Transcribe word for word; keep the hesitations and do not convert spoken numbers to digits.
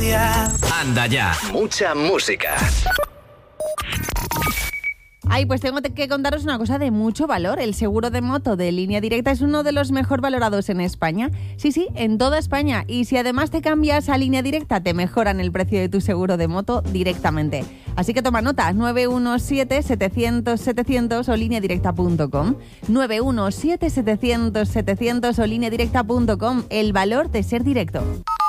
demasiado. Anda ya, mucha música. Ay, pues tengo que contaros una cosa de mucho valor. El seguro de moto de Línea Directa es uno de los mejor valorados en España. Sí, sí, en toda España. Y si además te cambias a Línea Directa, te mejoran el precio de tu seguro de moto directamente. Así que toma nota, nueve uno siete, setecientos, setecientos o línea directa punto com. nueve uno siete, setecientos, setecientos o línea directa punto com. El valor de ser directo.